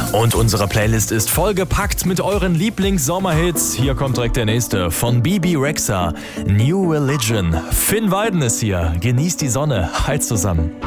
Und unsere Playlist ist vollgepackt mit euren Lieblings-Sommerhits. Hier kommt direkt der nächste von Bebe Rexha, New Religion. Finn Weiden ist hier. Genießt die Sonne. Hi zusammen.